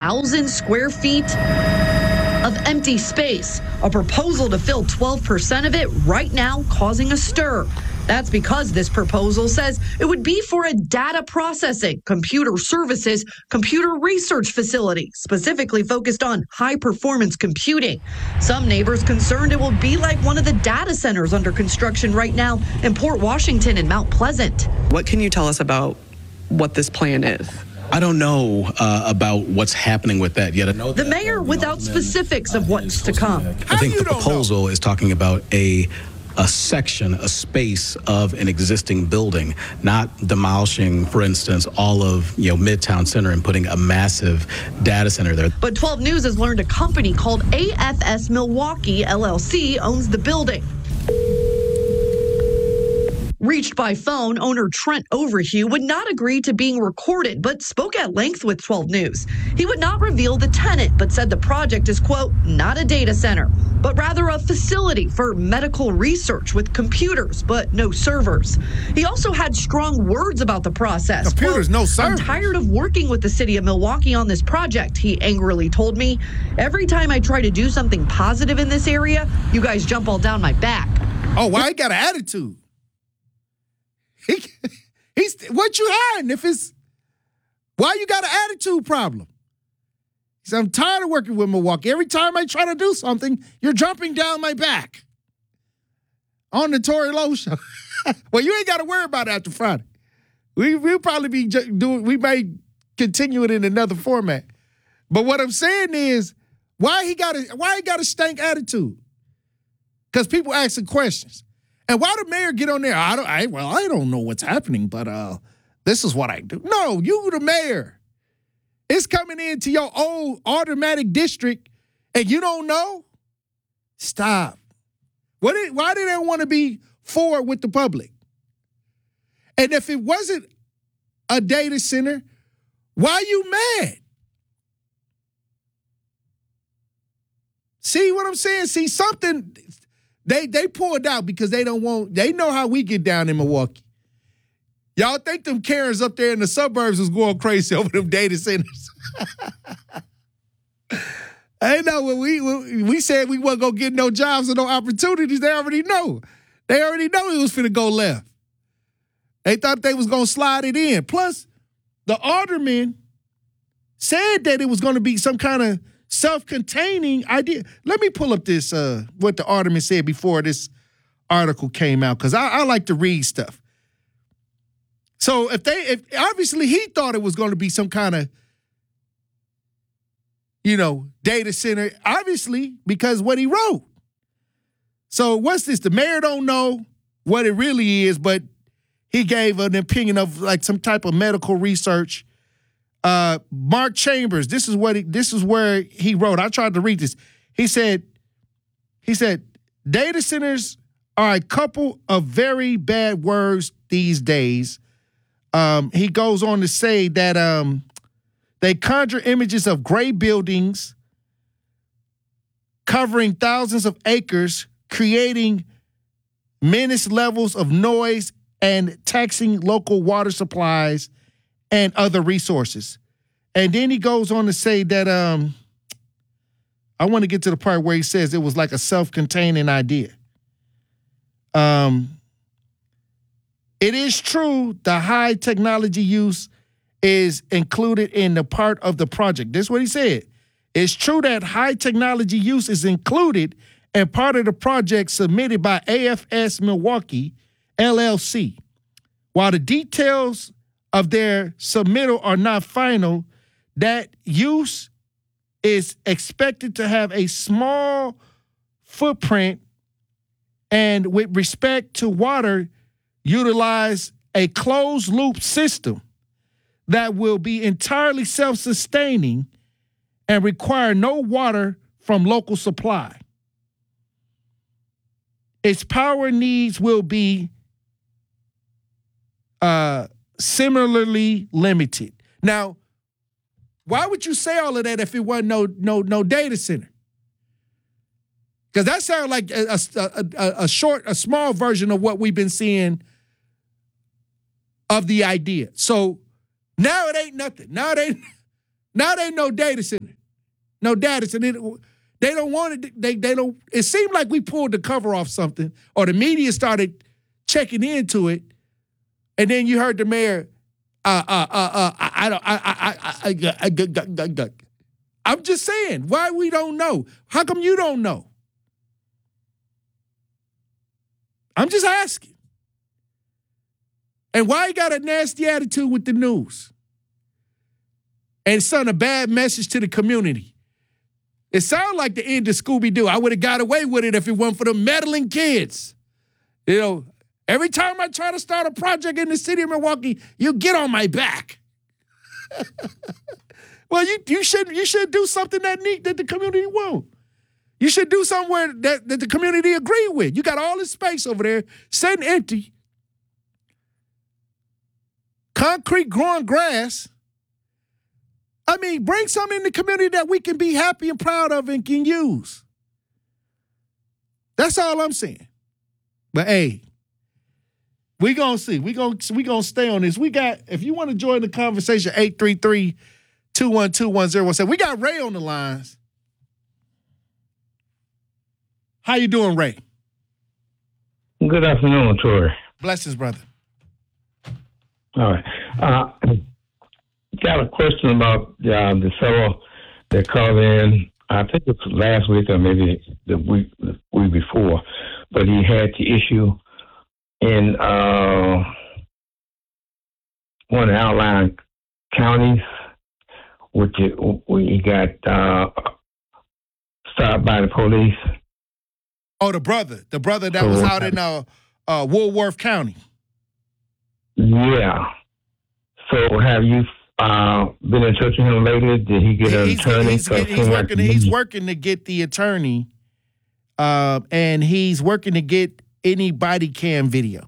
1,000 square feet of empty space. A proposal to fill 12% of it right now causing a stir. That's because this proposal says it would be for a data processing, computer services, computer research facility, specifically focused on high performance computing. Some neighbors concerned it will be like one of the data centers under construction right now in Port Washington and Mount Pleasant. What can you tell us about what this plan is? I don't know about what's happening with that yet. I know the mayor without specifics of what's to come. I think the proposal is talking about a section, a space of an existing building, not demolishing, for instance, all of Midtown Center and putting a massive data center there. But 12 News has learned a company called AFS Milwaukee LLC owns the building. Reached by phone, owner Trent Overhue would not agree to being recorded, but spoke at length with 12 News. He would not reveal the tenant, but said the project is, quote, not a data center, but rather a facility for medical research with computers, but no servers. He also had strong words about the process. Computers, quote, no servers. I'm tired of working with the city of Milwaukee on this project, he angrily told me. Every time I try to do something positive in this area, you guys jump all down my back. Oh, why he got an attitude? He's what you hiding? Why you got an attitude problem? He said, I'm tired of working with Milwaukee. Every time I try to do something, you're jumping down my back. On the Tory Lowe show. Well, you ain't got to worry about it after Friday. We'll probably be we may continue it in another format. But what I'm saying is, why he got a stank attitude? Because people asking questions. And why the mayor get on there? I don't know what's happening, but this is what I do. No, you the mayor. It's coming into your old automatic district, and you don't know? Stop. Why do they want to be forward with the public? And if it wasn't a data center, why you mad? See what I'm saying? See, something... They pulled out because they know how we get down in Milwaukee. Y'all think them Karens up there in the suburbs was going crazy over them data centers. I know when we said we wasn't going to get no jobs or no opportunities, they already know. They already know it was finna go left. They thought they was going to slide it in. Plus, the alderman said that it was going to be some kind of self-containing idea. Let me pull up this, what the alderman said before this article came out, because I like to read stuff. So if obviously he thought it was going to be some kind of, data center, obviously, because what he wrote. So what's this? The mayor don't know what it really is, but he gave an opinion of like some type of medical research. Mark Chambers, this is where he wrote. I tried to read this. He said, data centers are a couple of very bad words these days. He goes on to say that they conjure images of gray buildings covering thousands of acres, creating menace levels of noise and taxing local water supplies and other resources. And then he goes on to say that I want to get to the part where he says it was like a self-containing idea. It is true the high technology use is included in the part of the project. This is what he said. It's true that high technology use is included in part of the project submitted by AFS Milwaukee, LLC. While the details of their submittal are not final, that use is expected to have a small footprint and with respect to water, utilize a closed-loop system that will be entirely self-sustaining and require no water from local supply. Its power needs will be similarly limited. Now, why would you say all of that if it wasn't no data center? Because that sounds like a small version of what we've been seeing of the idea. So now it ain't nothing. Now it ain't. Now they no data center. No data center. They don't want it. They don't. It seemed like we pulled the cover off something, or the media started checking into it, and then you heard the mayor. I'm just saying, why we don't know? How come you don't know? I'm just asking. And why you got a nasty attitude with the news? And sent a bad message to the community. It sounded like the end of Scooby-Doo. I would have got away with it if it weren't for the meddling kids. You know, every time I try to start a project in the city of Milwaukee, you get on my back. Well, you should do something that the community won't. You should do somewhere that the community agree with. You got all this space over there sitting empty. Concrete growing grass. I mean, bring something in the community that we can be happy and proud of and can use. That's all I'm saying. But hey, we gonna see. We gonna stay on this. We got, if you want to join the conversation, 833-212-1017. We got Ray on the lines. How you doing, Ray? Good afternoon, Tori. Blessings, brother. All right. Got a question about the fellow that called in. I think it was last week or maybe the week before, but he had the issue in one of the outlying counties, where he got stopped by the police. Oh, the brother that was out in Woolworth County. Yeah. So have you been in touch with him lately? Did he get an attorney? He's working to get the attorney, and he's working to get any body cam video.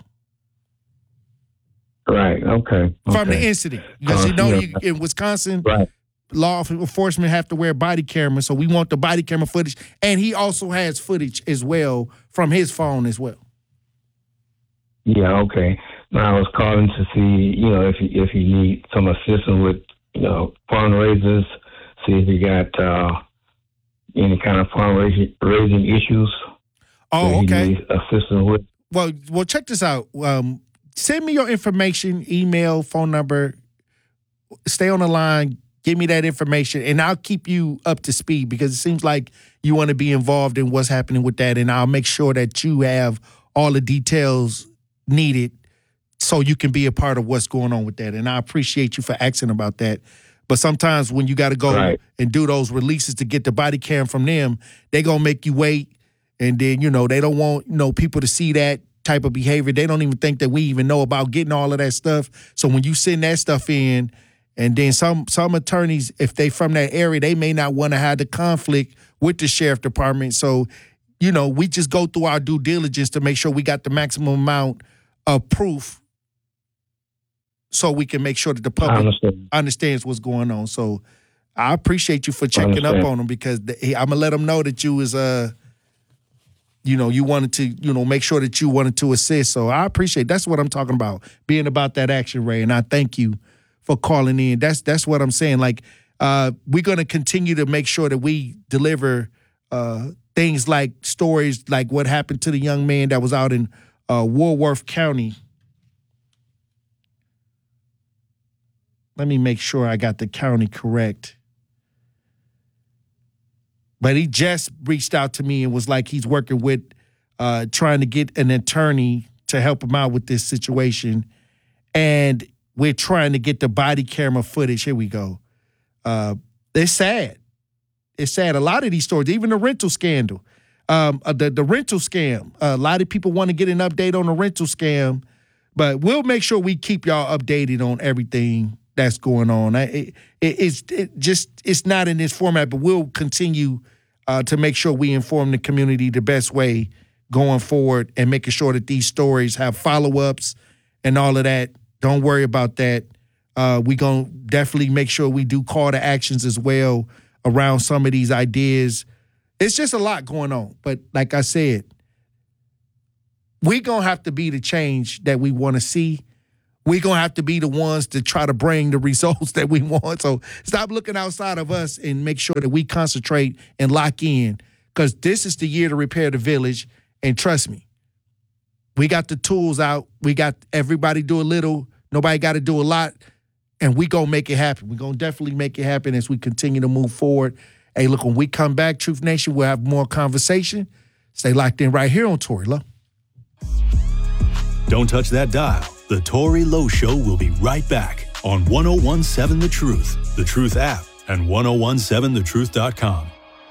Right. Okay. From the incident, because in Wisconsin, right, law enforcement have to wear body cameras, so we want the body camera footage, and he also has footage as well from his phone as well. Yeah. Okay. Now I was calling to see, if he need some assistance with, fundraisers, see if he got any kind of fundraising issues. Oh, okay. He needs assistance with. Well, check this out. Send me your information, email, phone number. Stay on the line. Give me that information, and I'll keep you up to speed, because it seems like you want to be involved in what's happening with that, and I'll make sure that you have all the details needed so you can be a part of what's going on with that. And I appreciate you for asking about that. But sometimes when you got to go and do those releases to get the body cam from them, they going to make you wait. And then, they don't want, people to see that type of behavior. They don't even think that we even know about getting all of that stuff. So when you send that stuff in, and then some attorneys, if they from that area, they may not want to have the conflict with the sheriff department. So, we just go through our due diligence to make sure we got the maximum amount of proof, so we can make sure that the public understands what's going on. So I appreciate you for checking up on them, because I'm going to let them know that you was, you wanted to, make sure that you wanted to assist. So I appreciate, that's what I'm talking about, being about that action, Ray. And I thank you for calling in. That's what I'm saying. Like, we're going to continue to make sure that we deliver things like stories like what happened to the young man that was out in Woolworth County. Let me make sure I got the county correct. But he just reached out to me and was like he's working with, trying to get an attorney to help him out with this situation. And we're trying to get the body camera footage. Here we go. It's sad. It's sad. A lot of these stories, even the rental scandal, the rental scam. A lot of people want to get an update on the rental scam, but we'll make sure we keep y'all updated on everything that's going on. It's not in this format, but we'll continue to make sure we inform the community the best way going forward, and making sure that these stories have follow-ups and all of that. Don't worry about that. We're going to definitely make sure we do call to actions as well around some of these ideas. It's just a lot going on. But like I said, we're going to have to be the change that we want to see. we're going to have to be the ones to try to bring the results that we want. So stop looking outside of us and make sure that we concentrate and lock in, because this is the year to repair the village. And trust me, we got the tools out. We got everybody do a little. Nobody got to do a lot. And we going to make it happen. We're going to definitely make it happen as we continue to move forward. Hey, look, when we come back, Truth Nation, we'll have more conversation. Stay locked in right here on Tory Lowe. Don't touch that dial. The Tory Lowe Show will be right back on 1017 The Truth, The Truth app, and 1017thetruth.com.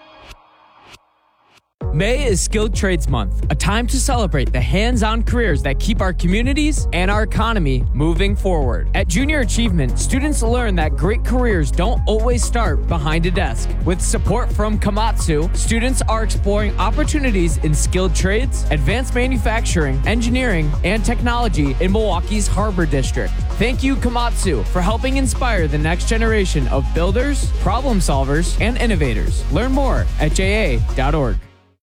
May is Skilled Trades Month, a time to celebrate the hands-on careers that keep our communities and our economy moving forward. At Junior Achievement, students learn that great careers don't always start behind a desk. With support from Komatsu, students are exploring opportunities in skilled trades, advanced manufacturing, engineering, and technology in Milwaukee's Harbor District. Thank you, Komatsu, for helping inspire the next generation of builders, problem solvers, and innovators. Learn more at ja.org.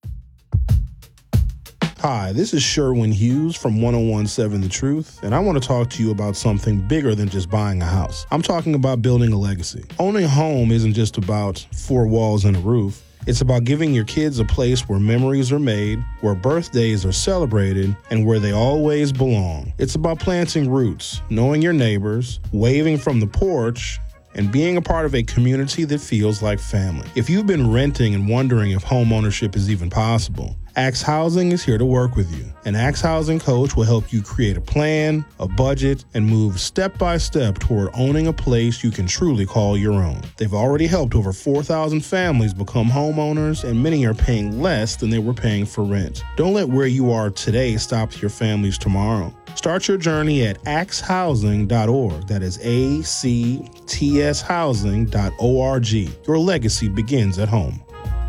Hi, this is Sherwin Hughes from 1017 The Truth, and I want to talk to you about something bigger than just buying a house. I'm talking about building a legacy. Owning a home isn't just about four walls and a roof. It's about giving your kids a place where memories are made, where birthdays are celebrated, and where they always belong. It's about planting roots, knowing your neighbors, waving from the porch, and being a part of a community that feels like family. If you've been renting and wondering if home ownership is even possible, Axe Housing is here to work with you. An Axe Housing coach will help you create a plan, a budget, and move step by step toward owning a place you can truly call your own. They've already helped over 4,000 families become homeowners, and many are paying less than they were paying for rent. Don't let where you are today stop your family's tomorrow. Start your journey at axehousing.org. That is ACTS housing.org. Your legacy begins at home.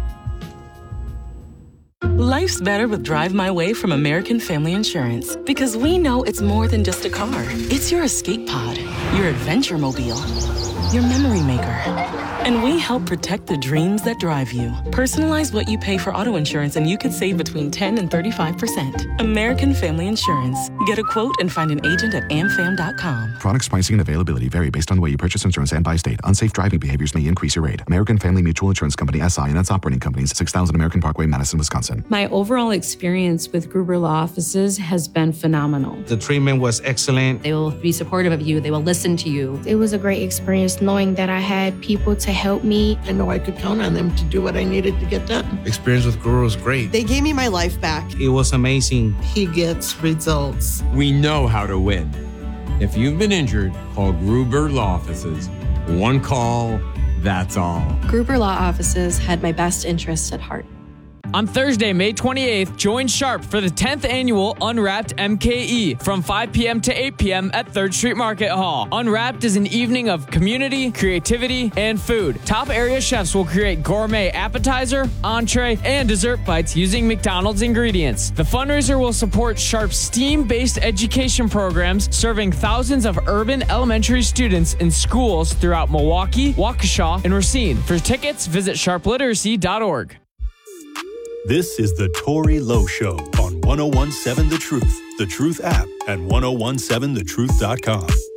Life's better with Drive My Way from American Family Insurance, because we know it's more than just a car. It's your escape pod, your adventure mobile, your memory maker. And we help protect the dreams that drive you. Personalize what you pay for auto insurance and you could save between 10 and 35%. American Family Insurance. Get a quote and find an agent at amfam.com. Products, pricing, and availability vary based on the way you purchase insurance and by state. Unsafe driving behaviors may increase your rate. American Family Mutual Insurance Company, SI, and its operating companies, 6000 American Parkway, Madison, Wisconsin. My overall experience with Gruber Law Offices has been phenomenal. The treatment was excellent. They will be supportive of you. They will listen to you. It was a great experience knowing that I had people to help me. I know I could count on them to do what I needed to get done. Experience with Gruber was great. They gave me my life back. It was amazing. He gets results. We know how to win. If you've been injured, call Gruber Law Offices. One call, that's all. Gruber Law Offices had my best interests at heart. On Thursday, May 28th, join Sharp for the 10th annual Unwrapped MKE from 5 p.m. to 8 p.m. at 3rd Street Market Hall. Unwrapped is an evening of community, creativity, and food. Top area chefs will create gourmet appetizer, entree, and dessert bites using McDonald's ingredients. The fundraiser will support Sharp's STEAM-based education programs, serving thousands of urban elementary students in schools throughout Milwaukee, Waukesha, and Racine. For tickets, visit sharpliteracy.org. This is the Tory Lowe Show on 1017 The Truth, The Truth app, and 1017thetruth.com.